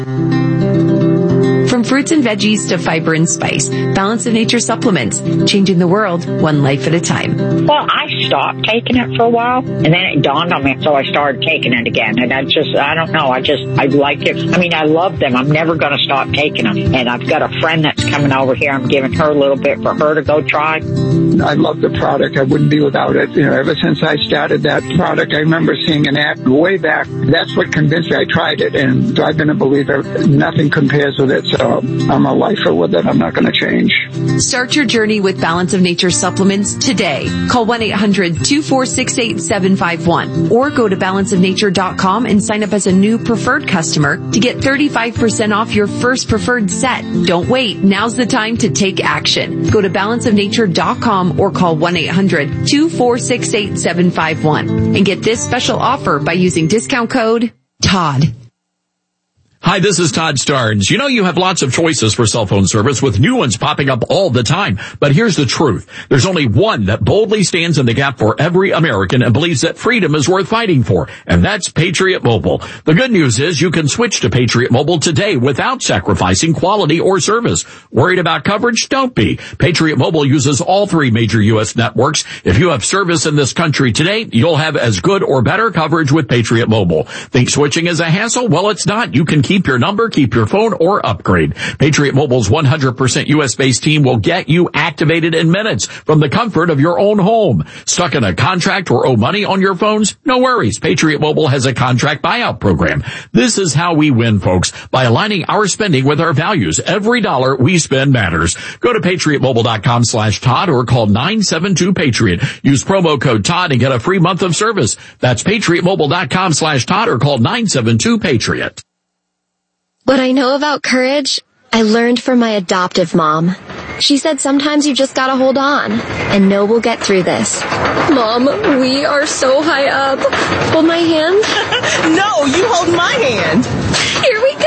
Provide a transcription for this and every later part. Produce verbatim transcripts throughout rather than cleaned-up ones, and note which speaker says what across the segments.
Speaker 1: From fruits and veggies to fiber and spice, Balance of Nature supplements, changing the world one life at a time.
Speaker 2: Well, I stopped taking it for a while, and then it dawned on me, so I started taking it again. And I just, I don't know, I just, I like it. I mean, I love them. I'm never going to stop taking them. And I've got a friend that's coming over here. I'm giving her a little bit for her to go try.
Speaker 3: I love the product. I wouldn't be without it. You know, ever since I started that product, I remember seeing an ad way back. That's what convinced me. I tried it, and I've been a believer. Nothing compares with it, so I'm a lifer with it. I'm not going to change.
Speaker 1: Start your journey with Balance of Nature supplements today. Call one eight hundred two four six eight seven five one or go to balance of nature dot com and sign up as a new preferred customer to get thirty-five percent off your first preferred set. Don't wait. Now's the time to take action. Go to balance of nature dot com or call one eight hundred two four six eight seven five one and get this special offer by using discount code Todd.
Speaker 4: Hi, this is Todd Starnes. You know, you have lots of choices for cell phone service with new ones popping up all the time. But here's the truth. There's only one that boldly stands in the gap for every American and believes that freedom is worth fighting for. And that's Patriot Mobile. The good news is you can switch to Patriot Mobile today without sacrificing quality or service. Worried about coverage? Don't be. Patriot Mobile uses all three major U S networks. If you have service in this country today, you'll have as good or better coverage with Patriot Mobile. Think switching is a hassle? Well, it's not. You can keep your number, keep your phone, or upgrade. Patriot Mobile's one hundred percent U S-based team will get you activated in minutes from the comfort of your own home. Stuck in a contract or owe money on your phones? No worries. Patriot Mobile has a contract buyout program. This is how we win, folks, by aligning our spending with our values. Every dollar we spend matters. Go to patriot mobile dot com slash Todd or call nine seven two Patriot. Use promo code Todd and get a free month of service. That's patriot mobile dot com slash Todd or call nine seven two Patriot.
Speaker 5: What I know about courage, I learned from my adoptive mom. She said sometimes you just gotta hold on and know we'll get through this. Mom, we are so high up. Hold my hand.
Speaker 6: No, you hold my hand.
Speaker 5: Here we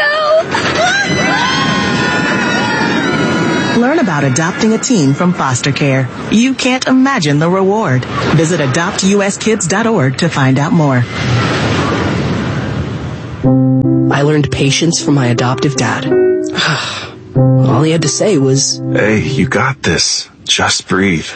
Speaker 5: go.
Speaker 6: Learn about adopting a teen from foster care. You can't imagine the reward. Visit adopt U S kids dot org to find out more.
Speaker 7: I learned patience from my adoptive dad. All he had to say was,
Speaker 8: "Hey, you got this. Just breathe."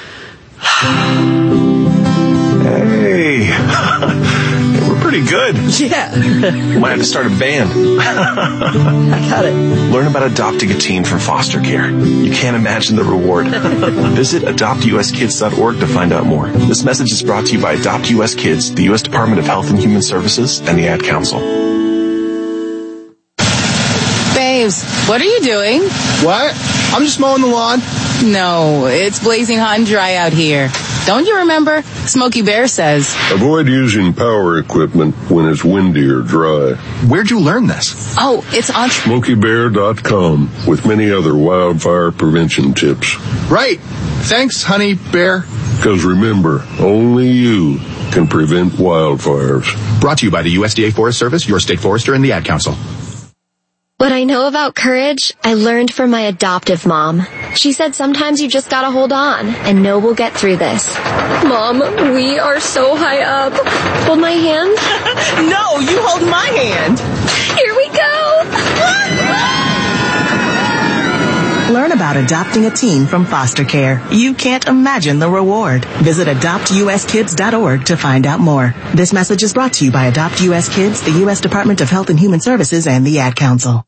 Speaker 8: Hey. We're pretty good.
Speaker 7: Yeah.
Speaker 8: Might have to start a band.
Speaker 7: I got it.
Speaker 8: Learn about adopting a teen from foster care. You can't imagine the reward. Visit adopt U S kids dot org to find out more. This message is brought to you by Adopt U S Kids, the U S Department of Health and Human Services, and the Ad Council.
Speaker 9: Babes, what are you doing?
Speaker 10: What? I'm just mowing the lawn.
Speaker 9: No, it's blazing hot and dry out here. Don't you remember? Smokey Bear says,
Speaker 11: avoid using power equipment when it's windy or dry.
Speaker 10: Where'd you learn this?
Speaker 9: Oh, it's on
Speaker 11: smokey bear dot com with many other wildfire prevention tips.
Speaker 10: Right. Thanks, honey bear.
Speaker 11: Because remember, only you can prevent wildfires.
Speaker 10: Brought to you by the U S D A Forest Service, your state forester, and the Ad Council.
Speaker 5: What I know about courage, I learned from my adoptive mom. She said sometimes you just gotta hold on and know we'll get through this. Mom, we are so high up. Hold my hand.
Speaker 6: No, you hold my hand.
Speaker 5: Here we go.
Speaker 6: Learn about adopting a teen from foster care. You can't imagine the reward. Visit adopt U S kids dot org to find out more. This message is brought to you by Adopt U S Kids, the U S Department of Health and Human Services, and the Ad Council.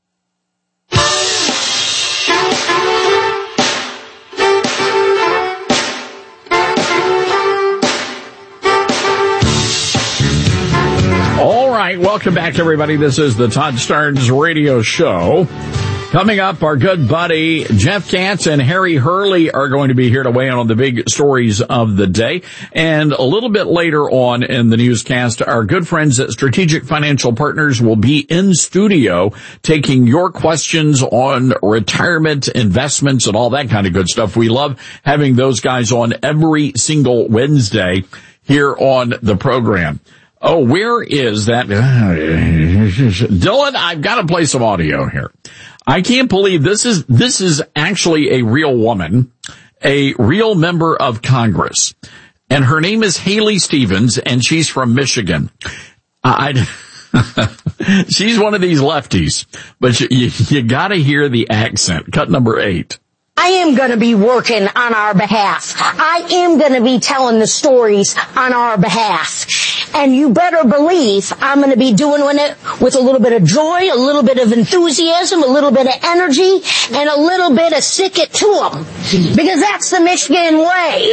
Speaker 4: All right, welcome back, everybody. This is the Todd Starnes Radio Show. Coming up, our good buddy Jeff Katz and Harry Hurley are going to be here to weigh in on the big stories of the day. And a little bit later on in the newscast, our good friends at Strategic Financial Partners will be in studio taking your questions on retirement, investments, and all that kind of good stuff. We love having those guys on every single Wednesday here on the program. Oh, where is that? Dylan, I've got to play some audio here. I can't believe this is, this is actually a real woman, a real member of Congress. And her name is Haley Stevens, and she's from Michigan. I, She's one of these lefties, but you, you, you gotta hear the accent. Cut number eight.
Speaker 12: I am going to be working on our behalf. I am going to be telling the stories on our behalf. And you better believe I'm going to be doing it with a little bit of joy, a little bit of enthusiasm, a little bit of energy, and a little bit of sick it to them. Because that's the Michigan way.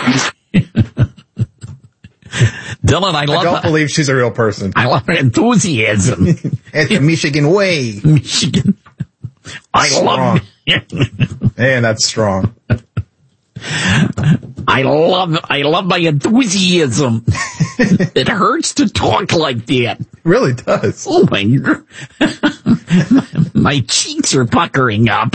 Speaker 4: Dylan, I love
Speaker 13: I don't
Speaker 4: that.
Speaker 13: believe she's a real person.
Speaker 4: I love her enthusiasm.
Speaker 13: It's the Michigan way.
Speaker 4: Michigan. I
Speaker 13: strong.
Speaker 4: love
Speaker 13: Man, that's strong.
Speaker 4: I love, I love my enthusiasm. It hurts to talk like that.
Speaker 13: It really does.
Speaker 4: Oh my, my cheeks are puckering up.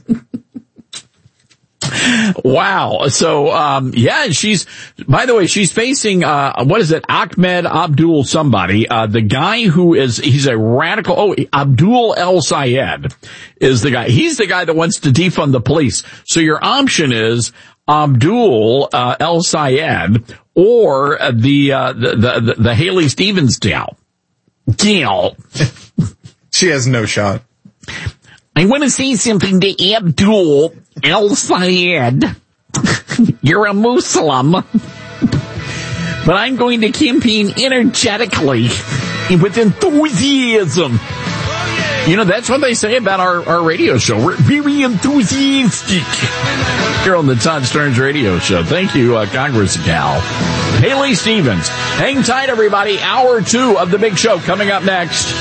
Speaker 4: Wow. So, um, yeah, she's, by the way, she's facing, uh, what is it? Ahmed Abdul somebody, uh, the guy who is, he's a radical, oh, Abdul El Sayed is the guy. He's the guy that wants to defund the police. So your option is Abdul, uh, El Sayed or the, uh, the, the, the Haley Stevens gal. Gal.
Speaker 13: She has no shot.
Speaker 4: I want to say something to Abdul El Sayed. You're a Muslim. But I'm going to campaign energetically with enthusiasm. You know, that's what they say about our, our radio show. We're very enthusiastic here on the Todd Stearns Radio Show. Thank you, uh, Congress gal. Haley Stevens. Hang tight, everybody. Hour two of the big show coming up next.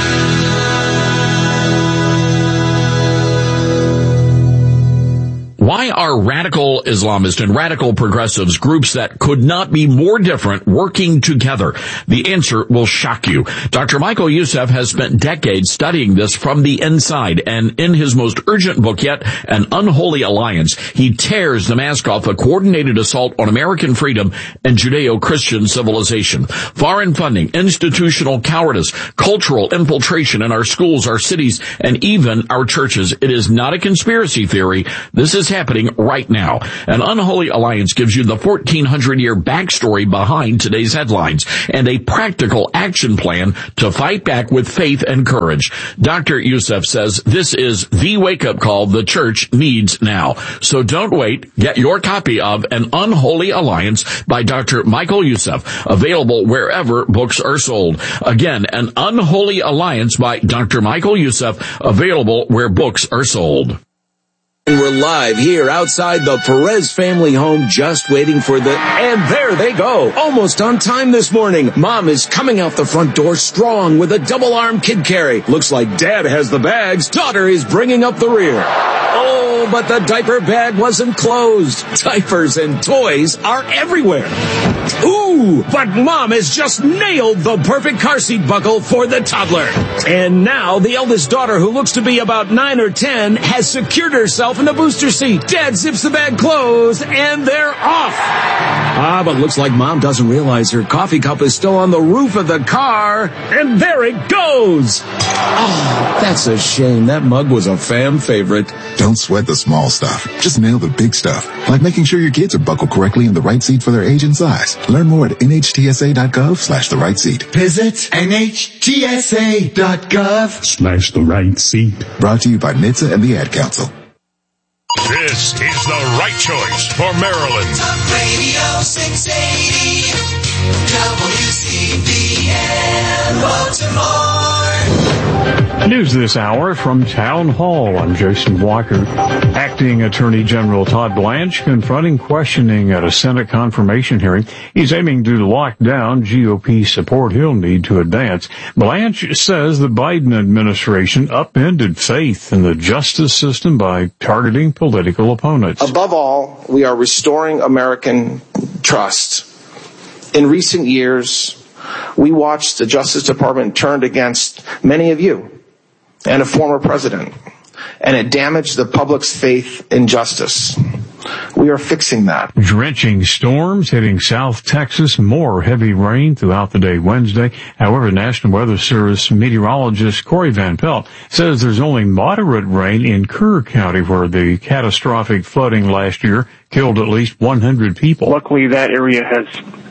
Speaker 4: Why are radical Islamists and radical progressives, groups that could not be more different, working together? The answer will shock you. Doctor Michael Youssef has spent decades studying this from the inside, and in his most urgent book yet, An Unholy Alliance, he tears the mask off a coordinated assault on American freedom and Judeo-Christian civilization. Foreign funding, institutional cowardice, cultural infiltration in our schools, our cities, and even our churches. It is not a conspiracy theory. This is happening right now. An Unholy Alliance gives you the fourteen hundred year backstory behind today's headlines and a practical action plan to fight back with faith and courage. Doctor Youssef says this is the wake-up call the church needs now. So don't wait. Get your copy of An Unholy Alliance by Doctor Michael Youssef, available wherever books are sold. Again, An Unholy Alliance by Doctor Michael Youssef, available where books are sold.
Speaker 14: We're live here outside the Perez family home, just waiting for the... And there they go. Almost on time this morning. Mom is coming out the front door strong with a double-arm kid carry. Looks like Dad has the bags. Daughter is bringing up the rear. Oh, but the diaper bag wasn't closed. Diapers and toys are everywhere. Ooh, but Mom has just nailed the perfect car seat buckle for the toddler. And now the eldest daughter, who looks to be about nine or ten, has secured herself in a booster seat. Dad zips the bag closed, and they're off. Ah, but looks like Mom doesn't realize her coffee cup is still on the roof of the car, and there it goes. Oh, that's a shame. That mug was a fan favorite.
Speaker 15: Don't sweat the small stuff. Just nail the big stuff, like making sure your kids are buckled correctly in the right seat for their age and size. Learn more at N H T S A dot gov slash the right seat.
Speaker 16: Visit N H T S A dot gov
Speaker 15: slash the right seat. Brought to you by N H T S A and the Ad Council.
Speaker 17: This is the right choice for Maryland.
Speaker 16: Talk Radio six eighty W C B N Baltimore.
Speaker 18: News this hour from Town Hall. I'm Jason Walker. Acting Attorney General Todd Blanche confronting questioning at a Senate confirmation hearing. He's aiming to lock down G O P support he'll need to advance. Blanche says the Biden administration upended faith in the justice system by targeting political opponents.
Speaker 19: Above all, we are restoring American trust. In recent years, we watched the Justice Department turned against many of you and a former president, and it damaged the public's faith in justice. We are fixing that.
Speaker 18: Drenching storms hitting South Texas, more heavy rain throughout the day Wednesday. However, National Weather Service meteorologist Corey Van Pelt says there's only moderate rain in Kerr County, where the catastrophic flooding last year killed at least one hundred people.
Speaker 20: Luckily, that area has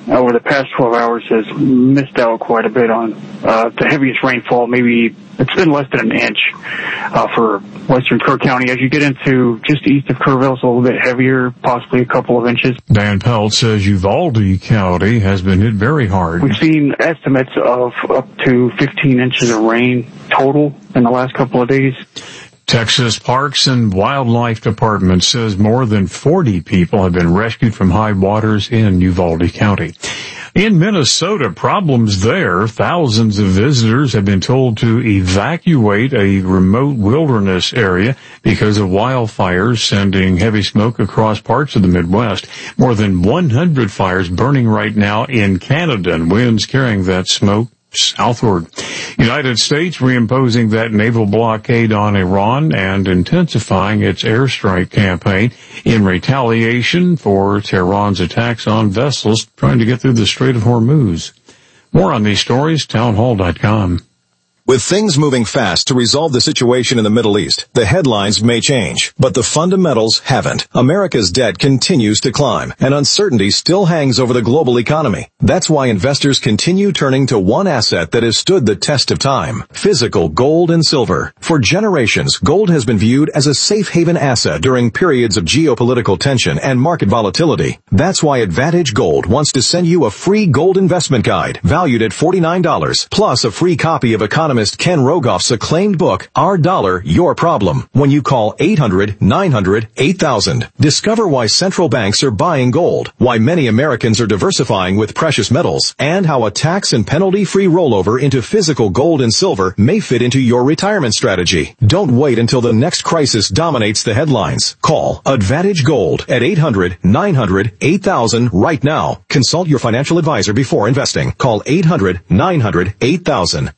Speaker 20: over the past twelve hours has missed out quite a bit on uh, the heaviest rainfall. Maybe it's been less than an inch uh, for western Kerr County. As you get into just east of Kerrville, it's a little bit heavier, possibly a couple of inches.
Speaker 18: Dan Pelt says Uvalde County has been hit very hard.
Speaker 20: We've seen estimates of up to fifteen inches of rain total in the last couple of days.
Speaker 18: Texas Parks and Wildlife Department says more than forty people have been rescued from high waters in Uvalde County. In Minnesota, problems there. Thousands of visitors have been told to evacuate a remote wilderness area because of wildfires sending heavy smoke across parts of the Midwest. More than one hundred fires burning right now in Canada, and winds carrying that smoke southward. United States reimposing that naval blockade on Iran and intensifying its airstrike campaign in retaliation for Tehran's attacks on vessels trying to get through the Strait of Hormuz. More on these stories, townhall dot com.
Speaker 21: With things moving fast to resolve the situation in the Middle East, the headlines may change, but the fundamentals haven't. America's debt continues to climb, and uncertainty still hangs over the global economy. That's why investors continue turning to one asset that has stood the test of time: physical gold and silver. For generations, gold has been viewed as a safe haven asset during periods of geopolitical tension and market volatility. That's why Advantage Gold wants to send you a free gold investment guide valued at forty-nine dollars, plus a free copy of economist Ken Rogoff's acclaimed book, Our Dollar, Your Problem, when you call eight hundred, nine hundred, eight thousand. Discover why central banks are buying gold, why many Americans are diversifying with precious metals, and how a tax and penalty-free rollover into physical gold and silver may fit into your retirement strategy. Don't wait until the next crisis dominates the headlines. Call Advantage Gold at eight hundred, nine hundred, eight thousand right now. Consult your financial advisor before investing. Call eight hundred, nine hundred, eight thousand.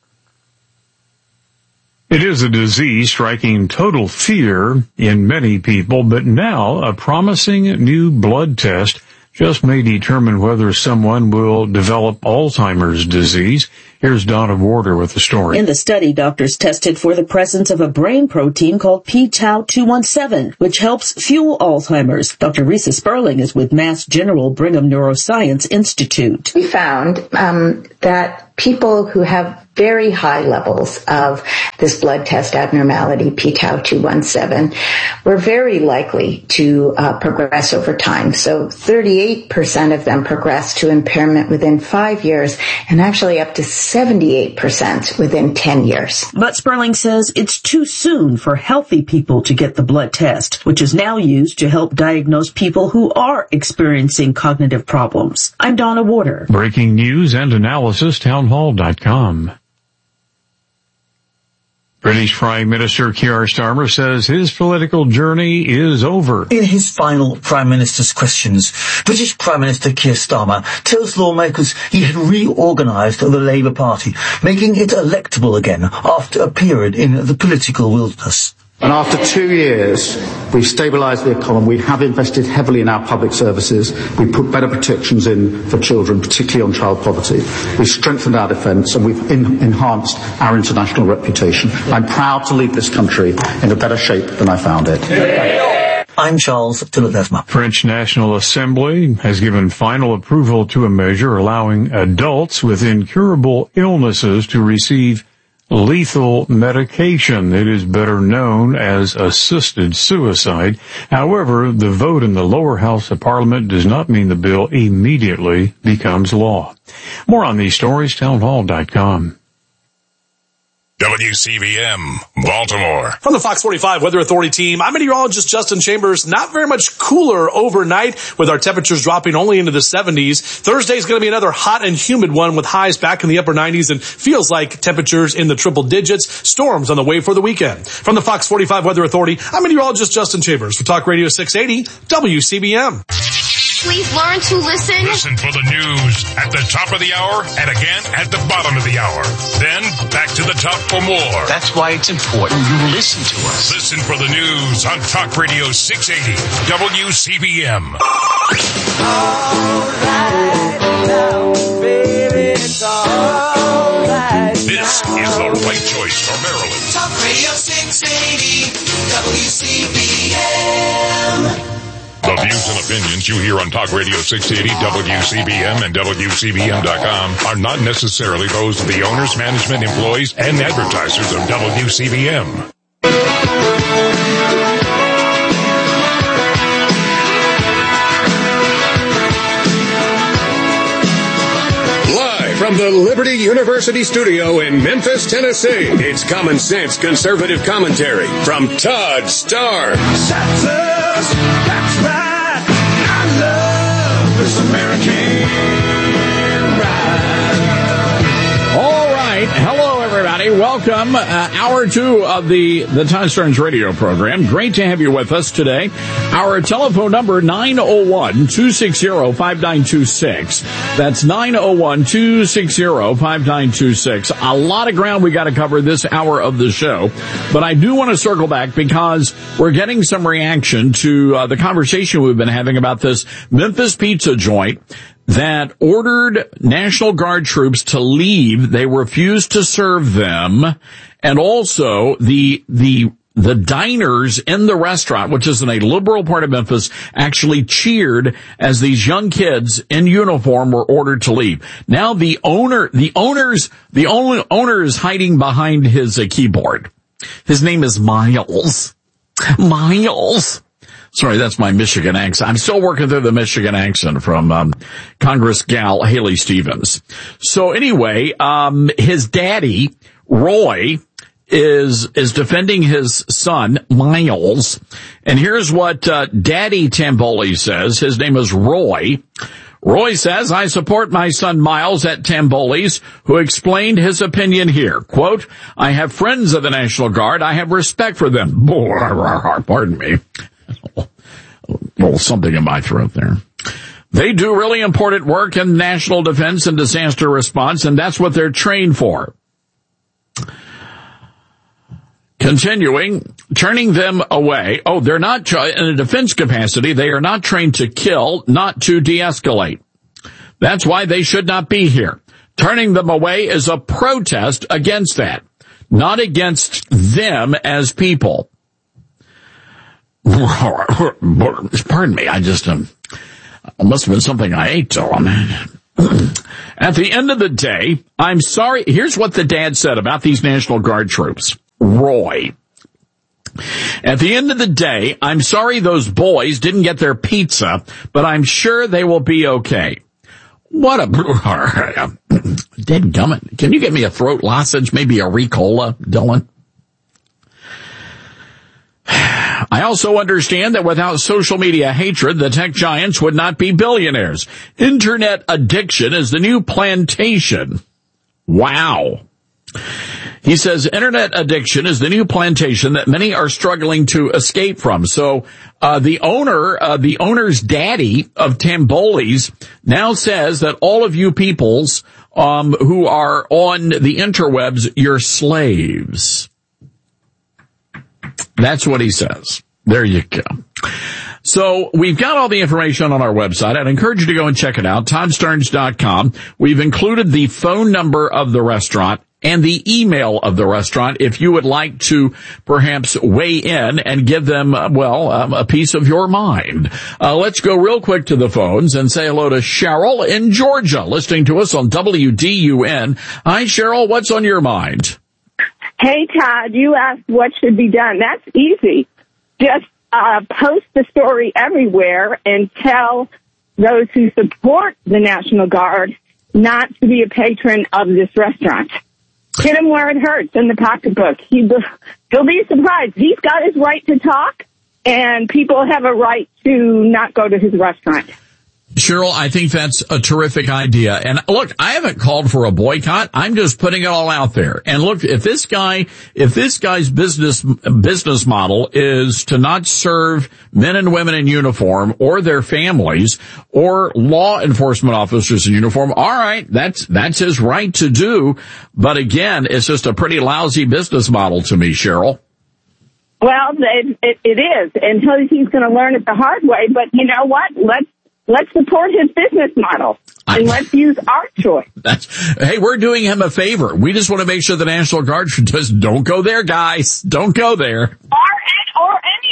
Speaker 18: It is a disease striking total fear in many people, but now a promising new blood test just may determine whether someone will develop Alzheimer's disease. Here's Donna Warder with the story.
Speaker 22: In the study, doctors tested for the presence of a brain protein called p tau two seventeen, which helps fuel Alzheimer's. Doctor Risa Sperling is with Mass General Brigham Neuroscience Institute.
Speaker 23: We found um, that people who have very high levels of this blood test abnormality, p tau two seventeen, were very likely to uh, progress over time. So thirty-eight percent of them progressed to impairment within five years, and actually up to seventy-eight percent within ten years.
Speaker 22: But Sperling says it's too soon for healthy people to get the blood test, which is now used to help diagnose people who are experiencing cognitive problems. I'm Donna Warder.
Speaker 18: Breaking news and analysis, townhall dot com. British Prime Minister Keir Starmer says his political journey is over.
Speaker 24: In his final Prime Minister's questions, British Prime Minister Keir Starmer tells lawmakers he had reorganised the Labour Party, making it electable again after a period in the political wilderness.
Speaker 25: And after two years, we've stabilised the economy. We have invested heavily in our public services. We put better protections in for children, particularly on child poverty. We've strengthened our defence, and we've in- enhanced our international reputation. I'm proud to leave this country in a better shape than I found it.
Speaker 24: I'm Charles Tillett-Desma.
Speaker 18: French National Assembly has given final approval to a measure allowing adults with incurable illnesses to receive lethal medication. It is better known as assisted suicide. However, the vote in the lower house of Parliament does not mean the bill immediately becomes law. More on these stories, townhall dot com.
Speaker 17: W C V M, Baltimore.
Speaker 26: From the Fox forty-five Weather Authority team, I'm meteorologist Justin Chambers. Not very much cooler overnight with our temperatures dropping only into the seventies. Thursday's going to be another hot and humid one with highs back in the upper nineties and feels like temperatures in the triple digits. Storms on the way for the weekend. From the Fox forty-five Weather Authority, I'm meteorologist Justin Chambers for Talk Radio six eighty W C B M.
Speaker 27: Please learn to listen.
Speaker 17: Listen for the news at the top of the hour and again at the bottom of the hour. Then back to the top for more.
Speaker 28: That's why it's important you listen to us.
Speaker 17: Listen for the news on Talk Radio six eighty W C B M.
Speaker 29: All right now, baby, it's all right.
Speaker 17: This now. Is the right choice for Maryland.
Speaker 29: Talk Radio six eighty W C B M.
Speaker 17: The views and opinions opinions you hear on Talk Radio six eighty, W C B M, and W C B M dot com are not necessarily those of the owners, management, employees, and advertisers of W C B M.
Speaker 1: From the Liberty University studio in Memphis, Tennessee, it's Common Sense Conservative Commentary from Todd Starnes.
Speaker 29: That's right. I love this American ride.
Speaker 4: All right. Hello, everybody. Welcome. Uh, hour two of the, the Todd Starnes radio program. Great to have you with us today. Our telephone number, nine oh one, two six zero, five nine two six. That's nine oh one, two six zero, five nine two six. A lot of ground we got to cover this hour of the show. But I do want to circle back because we're getting some reaction to uh, the conversation we've been having about this Memphis pizza joint that ordered National Guard troops to leave. They refused to serve them. And also the, the, the diners in the restaurant, which is in a liberal part of Memphis, actually cheered as these young kids in uniform were ordered to leave. Now the owner, the owners, the owner, owner is hiding behind his uh, keyboard. His name is Miles. Miles. Sorry, that's my Michigan accent. I'm still working through the Michigan accent from um, Congress gal Haley Stevens. So anyway, um his daddy, Roy, is is defending his son, Miles. And here's what uh, Daddy Tamboli says. His name is Roy. Roy says, I support my son Miles at Tamboli's, who explained his opinion here. Quote, I have friends of the National Guard. I have respect for them. Pardon me. A little something in my throat there. They do really important work in national defense and disaster response, and that's what they're trained for. Continuing, turning them away. Oh, they're not, tra- in a defense capacity, they are not trained to kill, not to de-escalate. That's why they should not be here. Turning them away is a protest against that, not against them as people. Pardon me, I just, um, it must have been something I ate, Dylan. At the end of the day, I'm sorry. Here's what the dad said about these National Guard troops. Roy. At the end of the day, I'm sorry those boys didn't get their pizza, but I'm sure they will be okay. What a dead gummit. Can you get me a throat lozenge, maybe a Ricola, Dylan? I also understand that without social media hatred, the tech giants would not be billionaires. Internet addiction is the new plantation. Wow. He says internet addiction is the new plantation that many are struggling to escape from. So, uh, the owner, uh, the owner's daddy of Tamboli's now says that all of you peoples, um, who are on the interwebs, you're slaves. That's what he says. There you go. So we've got all the information on our website. I'd encourage you to go and check it out, todd starnes dot com. We've included the phone number of the restaurant and the email of the restaurant if you would like to perhaps weigh in and give them, uh, well, um, a piece of your mind. Uh, let's go real quick to the phones and say hello to Cheryl in Georgia, listening to us on W D U N. Hi, Cheryl. What's on your mind?
Speaker 2: Hey, Todd, you asked what should be done. That's easy. Just uh, post the story everywhere and tell those who support the National Guard not to be a patron of this restaurant. Hit him where it hurts, in the pocketbook. He, he'll be surprised. He's got his right to talk, and people have a right to not go to his restaurant.
Speaker 4: Cheryl, I think that's a terrific idea. And look, I haven't called for a boycott. I'm just putting it all out there. And look, if this guy, if this guy's business, business model is to not serve men and women in uniform or their families or law enforcement officers in uniform, all right, that's, that's his right to do. But again, it's just a pretty lousy business model to me, Cheryl.
Speaker 2: Well, it, it, it is. And he's going to learn it the hard way. But you know what? Let's, Let's support his business model, and let's use our choice.
Speaker 4: That's, hey, we're doing him a favor. We just want to make sure the National Guard just don't go there, guys. Don't go there.
Speaker 2: Or, or any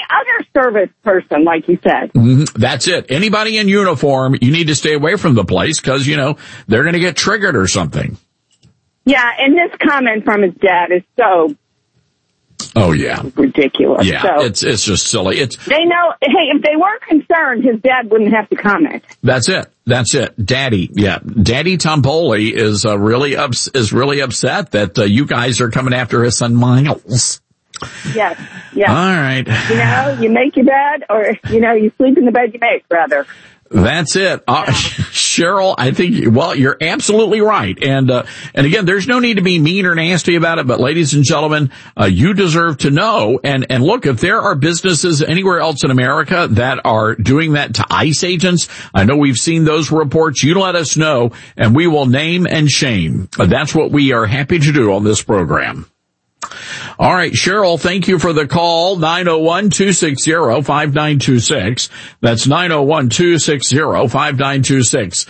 Speaker 2: other service person, like you said.
Speaker 4: Mm-hmm. That's it. Anybody in uniform, you need to stay away from the place because, you know, they're going to get triggered or something.
Speaker 2: Yeah, and this comment from his dad is so
Speaker 4: Oh, yeah.
Speaker 2: ridiculous.
Speaker 4: Yeah,
Speaker 2: so
Speaker 4: it's it's just silly. It's
Speaker 2: They know, hey, if they were concerned, his dad wouldn't have to comment.
Speaker 4: That's it. That's it. Daddy, yeah. Daddy Tompoli is uh, really ups- is really upset that uh, you guys are coming after his son Miles.
Speaker 2: Yes, yes.
Speaker 4: All right.
Speaker 2: You know, you make your bed, or, you know, you sleep in the bed you make, rather.
Speaker 4: That's it. Uh, Cheryl, I think, well, you're absolutely right. And, uh, and again, there's no need to be mean or nasty about it, but ladies and gentlemen, uh, you deserve to know. And, and look, if there are businesses anywhere else in America that are doing that to ICE agents, I know we've seen those reports. You let us know and we will name and shame. That's what we are happy to do on this program. All right, Cheryl, thank you for the call. nine oh one, two six zero, five nine two six. That's nine oh one, two six zero, five nine two six.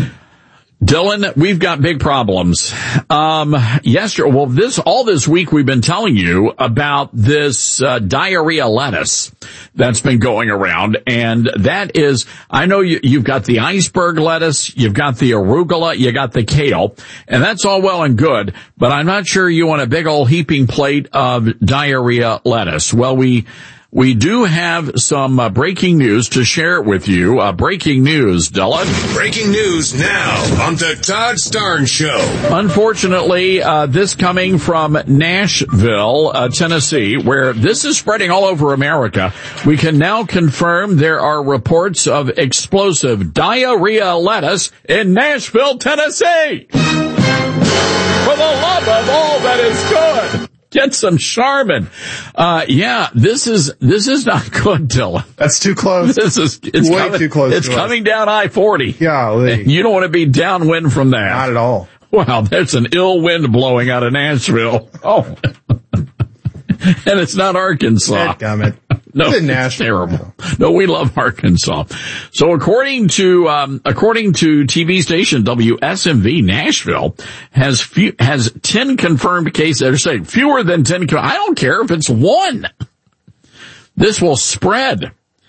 Speaker 4: Dylan, we've got big problems. Um, yesterday, well, this, all this week we've been telling you about this, uh, diarrhea lettuce that's been going around. And that is, I know you, you've got the iceberg lettuce, you've got the arugula, you got the kale, and that's all well and good, but I'm not sure you want a big old heaping plate of diarrhea lettuce. Well, we, We do have some uh, breaking news to share with you. Uh, breaking news, Dylan.
Speaker 1: Breaking news now on the Todd Starnes Show.
Speaker 4: Unfortunately, uh, this coming from Nashville, uh, Tennessee, where this is spreading all over America. We can now confirm there are reports of explosive diarrhea lettuce in Nashville, Tennessee. For the love of all that is good. Get some Charmin. Uh, yeah, this is, this is not good, Dylan.
Speaker 13: That's too close.
Speaker 4: This is, it's
Speaker 13: way
Speaker 4: coming,
Speaker 13: too close.
Speaker 4: It's
Speaker 13: to
Speaker 4: coming
Speaker 13: us.
Speaker 4: down I forty.
Speaker 13: Golly.
Speaker 4: You don't want to be downwind from that.
Speaker 13: Not at all.
Speaker 4: Wow, there's an ill wind blowing out of Nashville. Oh. And it's not Arkansas.
Speaker 13: Dadgummit.
Speaker 4: No,
Speaker 13: it's,
Speaker 4: it's terrible. No, we love Arkansas. So according to, um, according to T V station W S M V, Nashville has few, has ten confirmed cases. They're saying fewer than ten. I don't care if it's one. This will spread.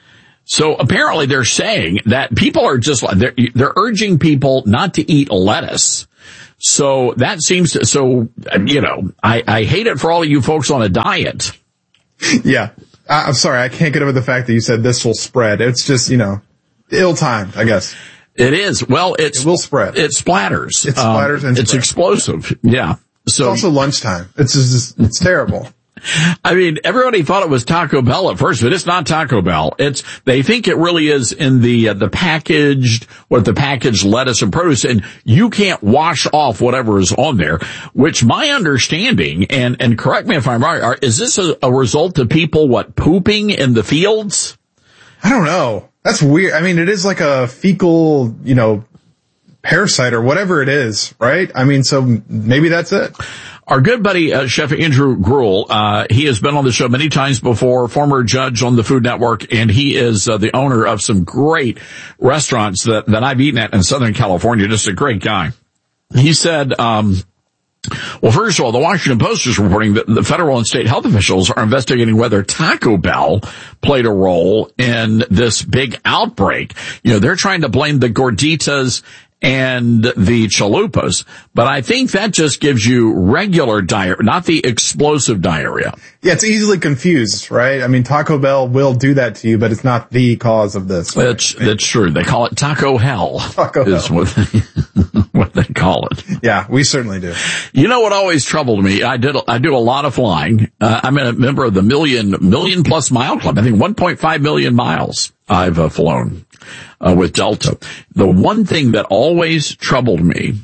Speaker 4: So apparently they're saying that people are just, they're, they're urging people not to eat lettuce. So that seems to, so, you know, I, I hate it for all of you folks on a diet.
Speaker 13: Yeah. I, I'm sorry. I can't get over the fact that you said this will spread. It's just, you know, ill-timed, I guess.
Speaker 4: It is. Well, it's,
Speaker 13: it will spread.
Speaker 4: It splatters.
Speaker 13: It splatters
Speaker 4: um,
Speaker 13: and
Speaker 4: it's
Speaker 13: spread.
Speaker 4: explosive. Yeah. So
Speaker 13: it's also lunchtime. It's just, it's terrible.
Speaker 4: I mean, everybody thought it was Taco Bell at first, but it's not Taco Bell. It's, they think it really is in the, uh, the packaged, what the packaged lettuce and produce, and you can't wash off whatever is on there, which my understanding, and, and correct me if I'm right, are, is this a, a result of people, what, pooping in the fields?
Speaker 13: I don't know. That's weird. I mean, it is like a fecal, you know, parasite or whatever it is, right? I mean, so maybe that's it.
Speaker 4: Our good buddy, uh, Chef Andrew Gruel, uh, he has been on the show many times before, former judge on the Food Network, and he is uh, the owner of some great restaurants that, that I've eaten at in Southern California. Just a great guy. He said, um, well, first of all, the Washington Post is reporting that the federal and state health officials are investigating whether Taco Bell played a role in this big outbreak. You know, they're trying to blame the gorditas and the chalupas, but I think that just gives you regular diarrhea, not the explosive diarrhea.
Speaker 13: Yeah, it's easily confused, right? I mean, Taco Bell will do that to you, but it's not the cause of this. Right?
Speaker 4: That's, that's true. They call it Taco Hell.
Speaker 13: Taco
Speaker 4: is
Speaker 13: Hell.
Speaker 4: What they, what they call it.
Speaker 13: Yeah, we certainly do.
Speaker 4: You know what always troubled me? I did, I do a lot of flying. Uh, I'm a member of the million, million plus mile club. I think one point five million miles I've uh, flown. Uh, with Delta. The one thing that always troubled me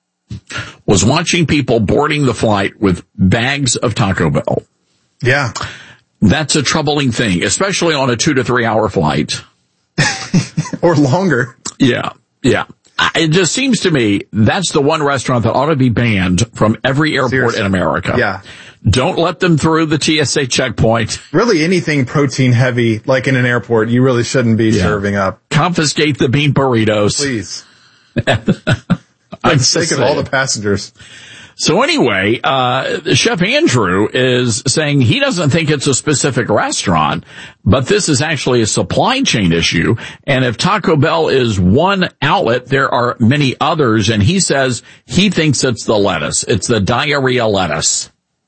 Speaker 4: was watching people boarding the flight with bags of Taco Bell.
Speaker 13: Yeah.
Speaker 4: That's a troubling thing, especially on a two to three hour flight.
Speaker 13: Or longer.
Speaker 4: Yeah. Yeah. It just seems to me that's the one restaurant that ought to be banned from every airport
Speaker 13: Seriously.
Speaker 4: in America.
Speaker 13: Yeah.
Speaker 4: Don't let them through the T S A checkpoint.
Speaker 13: Really anything protein heavy, like in an airport, you really shouldn't be yeah. serving up.
Speaker 4: Confiscate the bean burritos.
Speaker 13: Please. For the sake of all the passengers.
Speaker 4: So anyway, uh, Chef Andrew is saying he doesn't think it's a specific restaurant, but this is actually a supply chain issue. And if Taco Bell is one outlet, there are many others. And he says he thinks it's the lettuce. It's the diarrhea lettuce.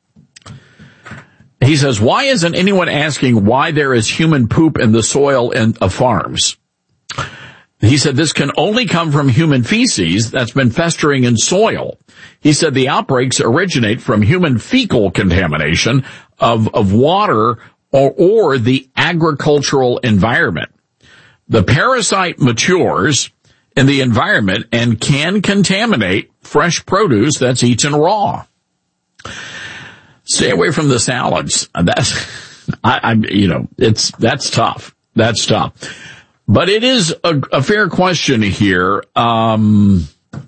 Speaker 4: He says, why isn't anyone asking why there is human poop in the soil in, of farms? He said this can only come from human feces that's been festering in soil. He said the outbreaks originate from human fecal contamination of, of water or, or the agricultural environment. The parasite matures in the environment and can contaminate fresh produce that's eaten raw. Stay away from the salads. That's, I, I, you know, it's, that's tough. That's tough. But it is a, a fair question here. Um,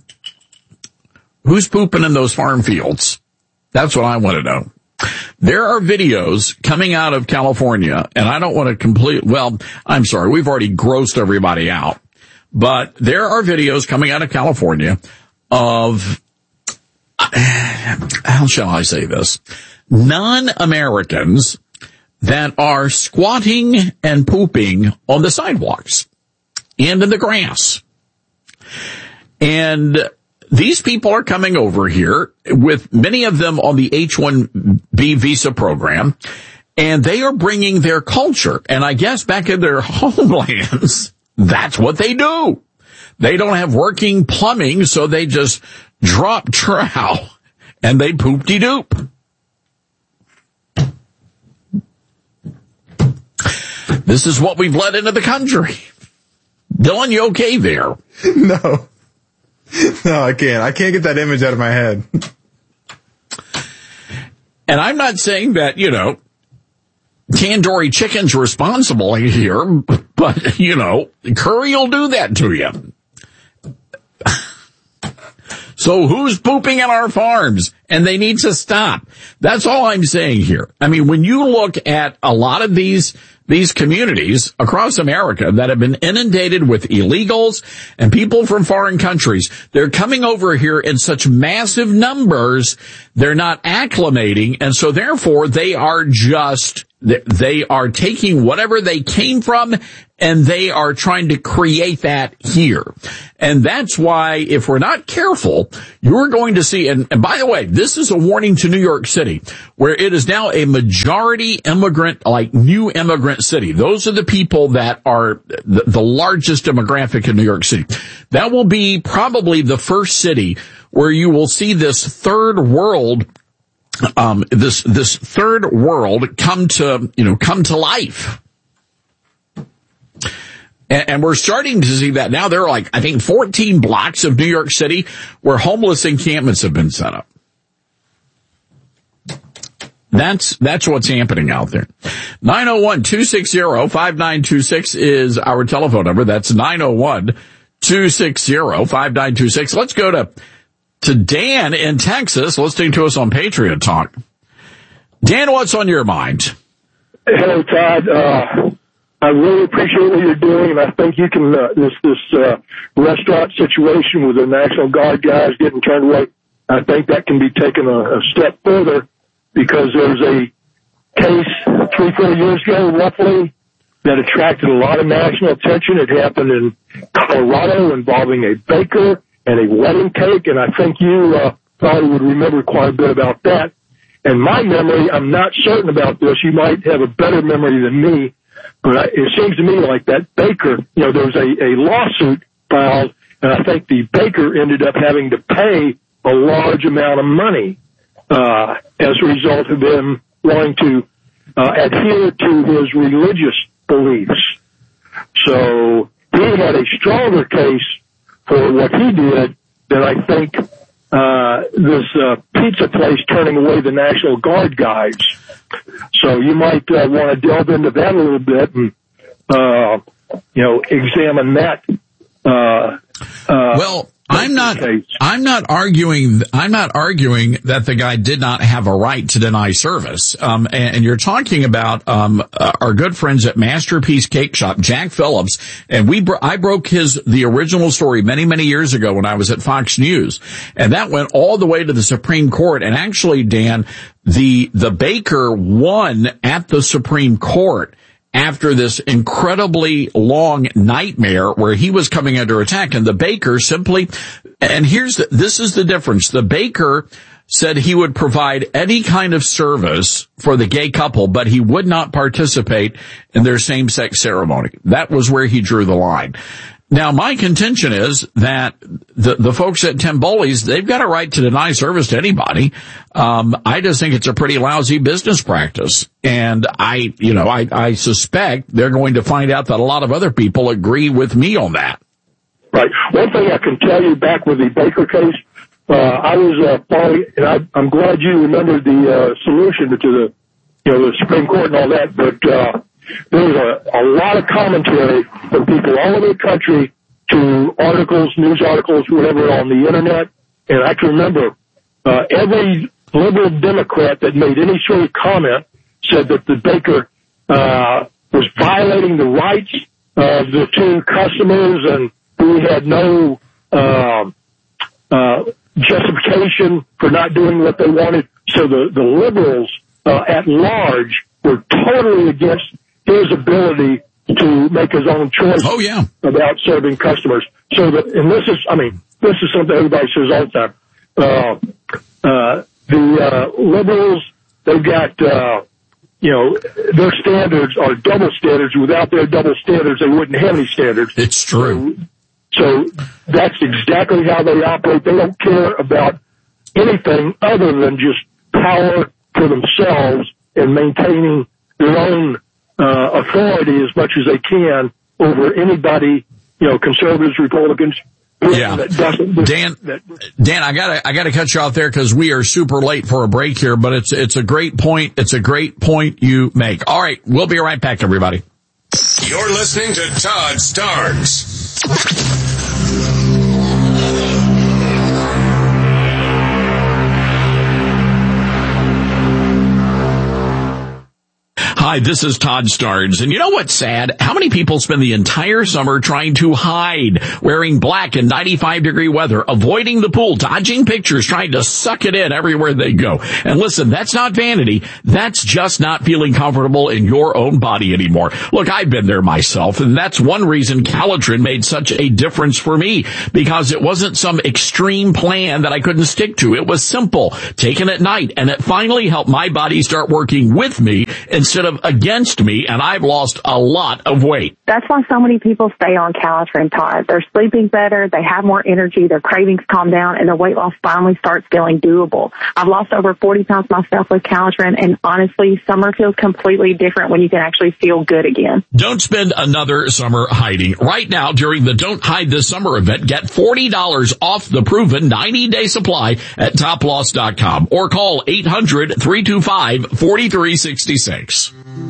Speaker 4: who's pooping in those farm fields? That's what I want to know. There are videos coming out of California, and I don't want to complete, well, I'm sorry, we've already grossed everybody out. But there are videos coming out of California of, how shall I say this, non-Americans that are squatting and pooping on the sidewalks and in the grass. And these people are coming over here with many of them on the H one B visa program, and they are bringing their culture. And I guess back in their homelands, that's what they do. They don't have working plumbing, so they just drop trow and they poop-de-doop. This is what we've let into the country. Dylan, you okay there?
Speaker 13: No. No, I can't. I can't get that image out of my head.
Speaker 4: And I'm not saying that, you know, tandoori chicken's responsible here, but, you know, curry will do that to you. So who's pooping at our farms? And they need to stop. That's all I'm saying here. I mean, when you look at a lot of these these communities across America that have been inundated with illegals and people from foreign countries, they're coming over here in such massive numbers, they're not acclimating, and so therefore they are just, they are taking whatever they came from and they are trying to create that here. And that's why, if we're not careful, you're going to see, and, and by the way, this is a warning to New York City, where it is now a majority immigrant, like new immigrant city. Those are the people that are the, the largest demographic in New York City. That will be probably the first city where you will see this third world, um, this, this third world come to, you know, come to life. And, and we're starting to see that now. There are like, I think, fourteen blocks of New York City where homeless encampments have been set up. That's, that's what's happening out there. nine oh one, two six zero, five nine two six is our telephone number. That's nine oh one, two six zero, five nine two six. Let's go to, to Dan in Texas, listening to us on Patriot Talk. Dan, what's on your mind?
Speaker 3: Hello, Todd. Uh, I really appreciate what you're doing, and I think you can, uh, this, this, uh, restaurant situation with the National Guard guys getting turned away, I think that can be taken a, a step further, because there was a case three, four years ago, roughly, that attracted a lot of national attention. It happened in Colorado involving a baker and a wedding cake, and I think you, uh, probably would remember quite a bit about that. And my memory, I'm not certain about this, you might have a better memory than me, but it seems to me like that baker, you know, there was a, a lawsuit filed, and I think the baker ended up having to pay a large amount of money uh as a result of him wanting to uh, adhere to his religious beliefs. So he had a stronger case for what he did than I think uh this uh, pizza place turning away the National Guard guys. So you might uh, want to delve into that a little bit and, uh, you know, examine that. Uh, uh,
Speaker 4: well, I'm not, I'm not arguing, I'm not arguing that the guy did not have a right to deny service. Um, and, and you're talking about, um, uh, our good friends at Masterpiece Cake Shop, Jack Phillips, and we, bro- I broke his, the original story many, many years ago when I was at Fox News. And that went all the way to the Supreme Court. And actually, Dan, the, the baker won at the Supreme Court after this incredibly long nightmare where he was coming under attack. And the baker simply, and here's the, this is the difference. The baker said he would provide any kind of service for the gay couple, but he would not participate in their same-sex ceremony. That was where he drew the line. Now, my contention is that the, the folks at Timboli's, they've got a right to deny service to anybody. Um, I just think it's a pretty lousy business practice. And I, you know, I, I suspect they're going to find out that a lot of other people agree with me on that.
Speaker 3: Right. One thing I can tell you back with the Baker case, uh, I was, uh, following, and I, I'm glad you remembered the, uh, solution to the, you know, the Supreme Court and all that, but, uh, there was a, a lot of commentary from people all over the country to articles, news articles, whatever, on the internet. And I can remember uh, every liberal Democrat that made any sort of comment said that the baker uh, was violating the rights of the two customers and we had no uh, uh, justification for not doing what they wanted. So the, the liberals uh, at large were totally against his ability to make his own choice
Speaker 4: oh, yeah.
Speaker 3: about serving customers. So that, and this is, I mean, this is something everybody says all the time. Uh, uh, the, uh, liberals, they've got, uh, you know, their standards are double standards. Without their double standards, they wouldn't have any standards.
Speaker 4: It's true.
Speaker 3: So, so that's exactly how they operate. They don't care about anything other than just power for themselves and maintaining their own Uh, authority as much as they can over anybody, you know, conservatives, Republicans.
Speaker 4: Yeah. Dan, Dan, I gotta, I gotta cut you off there because we are super late for a break here, but it's, it's a great point. It's a great point you make. All right. We'll be right back, everybody.
Speaker 1: You're listening to Todd Starnes.
Speaker 4: Hi, this is Todd Starnes, and you know what's sad? How many people spend the entire summer trying to hide, wearing black in ninety-five degree weather, avoiding the pool, dodging pictures, trying to suck it in everywhere they go. And listen, that's not vanity. That's just not feeling comfortable in your own body anymore. Look, I've been there myself, and that's one reason Calitrin made such a difference for me, because it wasn't some extreme plan that I couldn't stick to. It was simple, taken at night, and it finally helped my body start working with me instead of against me, and I've lost a lot of weight.
Speaker 2: That's why so many people stay on Calitrin, Todd. They're sleeping better, they have more energy, their cravings calm down, and their weight loss finally starts feeling doable. I've lost over forty pounds myself with Calitrin, and honestly, summer feels completely different when you can actually feel good again.
Speaker 4: Don't spend another summer hiding. Right now, during the Don't Hide This Summer event, get forty dollars off the proven ninety day supply at top loss dot com or call eight hundred, three two five, four three six six.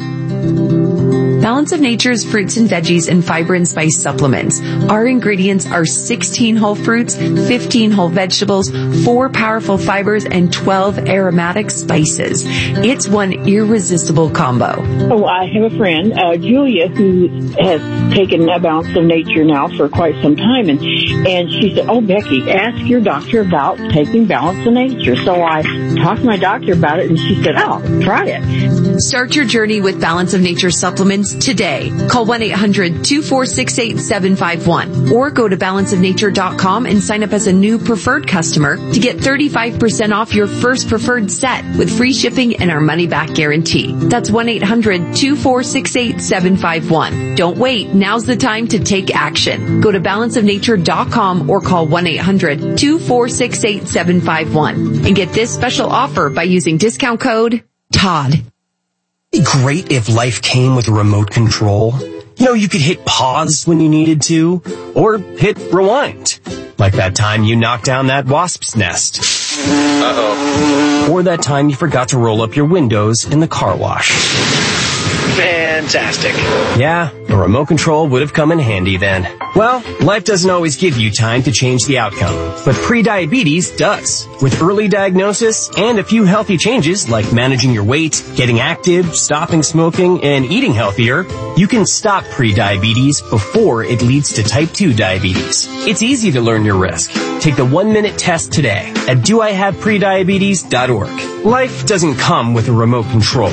Speaker 5: Balance of Nature's fruits and veggies and fiber and spice supplements. Our ingredients are sixteen whole fruits, fifteen whole vegetables, four powerful fibers, and twelve aromatic spices. It's one irresistible combo.
Speaker 6: Oh, I have a friend, uh, Julia, who has taken a Balance of Nature now for quite some time, and and she said, "Oh, Becky, ask your doctor about taking Balance of Nature." So I talked to my doctor about it, and she said, "Oh, try it."
Speaker 5: Start your journey with Balance of Nature supplements today. Call one eight hundred, two four six, eight seven five one or go to balance of nature dot com and sign up as a new preferred customer to get thirty-five percent off your first preferred set with free shipping and our money-back guarantee. That's one eight hundred, two four six, eight seven five one. Don't wait. Now's the time to take action. Go to balance of nature dot com or call one eight hundred, two four six, eight seven five one and get this special offer by using discount code Todd.
Speaker 7: It'd be great if life came with a remote control. You know, you could hit pause when you needed to, or hit rewind. Like that time you knocked down that wasp's nest. Uh-oh. Or that time you forgot to roll up your windows in the car wash.
Speaker 29: Man.
Speaker 8: fantastic.
Speaker 7: Yeah, a remote control would have come in handy then. Well, life doesn't always give you time to change the outcome, but prediabetes does. With early diagnosis and a few healthy changes like managing your weight, getting active, stopping smoking, and eating healthier, you can stop prediabetes before it leads to type two diabetes. It's easy to learn your risk. Take the one-minute test today at do I have prediabetes dot org. Life doesn't come with a remote control.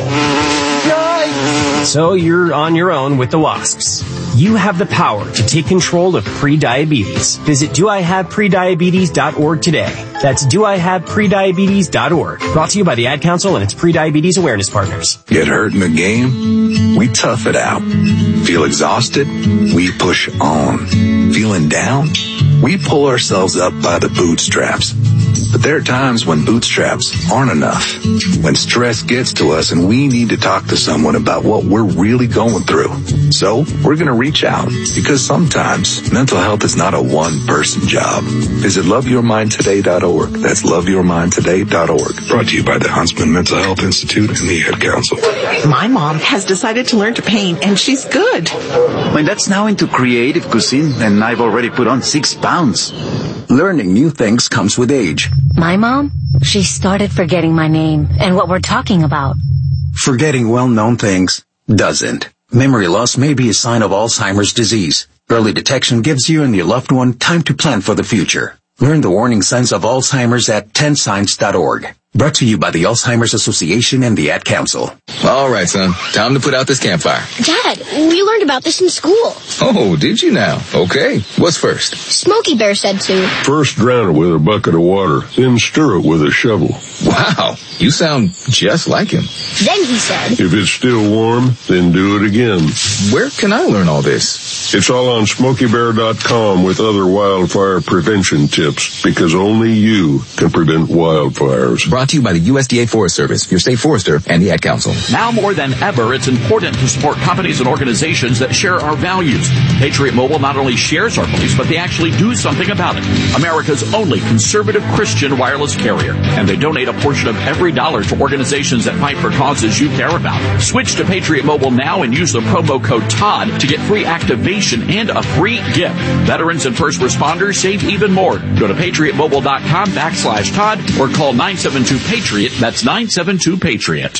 Speaker 7: So you're on your own with the wasps. You have the power to take control of prediabetes. Visit do I have prediabetes dot org today. That's do I have prediabetes dot org. Brought to you by the Ad Council and its Prediabetes Awareness Partners.
Speaker 9: Get hurt in the game? We tough it out. Feel exhausted? We push on. Feeling down? We pull ourselves up by the bootstraps. But there are times when bootstraps aren't enough. When stress gets to us and we need to talk to someone about what we're really going through. So we're going to reach out because sometimes mental health is not a one-person job. Visit love your mind today dot org. That's love your mind today dot org. Brought to you by the Huntsman Mental Health Institute and the Ad Council.
Speaker 10: My mom has decided to learn to paint, and she's good.
Speaker 11: My dad's now into creative cuisine, and I've already put on six pounds. Learning new things comes with age.
Speaker 12: My mom, she started forgetting my name and what we're talking about.
Speaker 11: Forgetting well-known things doesn't. Memory loss may be a sign of Alzheimer's disease. Early detection gives you and your loved one time to plan for the future. Learn the warning signs of Alzheimer's at ten signs dot org. Brought to you by the Alzheimer's Association and the Ad Council.
Speaker 14: All right, son. Time to put out this campfire.
Speaker 27: Dad, we learned about this in school.
Speaker 14: Oh, did you now? Okay. What's first?
Speaker 27: Smokey Bear said to.
Speaker 15: First drown it with a bucket of water, then stir it with a shovel.
Speaker 14: Wow. You sound just like him.
Speaker 27: Then he said.
Speaker 15: If it's still warm, then do it again.
Speaker 14: Where can I learn all this?
Speaker 15: It's all on smokey bear dot com with other wildfire prevention tips, because only you can prevent wildfires.
Speaker 14: Brought to you by the U S D A Forest Service, your state forester, and the Ad Council.
Speaker 4: Now more than ever, it's important to support companies and organizations that share our values. Patriot Mobile not only shares our beliefs, but they actually do something about it. America's only conservative Christian wireless carrier. And they donate a portion of every dollar to organizations that fight for causes you care about. Switch to Patriot Mobile now and use the promo code TODD to get free activation and a free gift. Veterans and first responders save even more. Go to patriot mobile dot com backslash Todd or call nine seven two Patriot. That's nine seven two Patriot.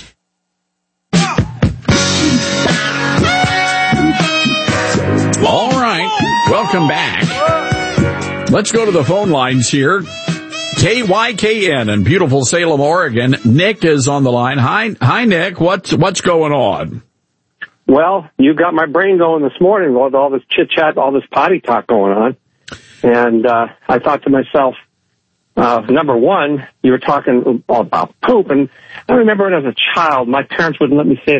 Speaker 4: All right. Welcome back. Let's go to the phone lines here. K Y K N in beautiful Salem, Oregon. Nick is on the line. Hi, hi, Nick. What's what's going on?
Speaker 16: Well, you got my brain going this morning with all this chit chat, all this potty talk going on, and uh, I thought to myself, uh, number one, you were talking about poop, and I remember when I was a child, my parents wouldn't let me say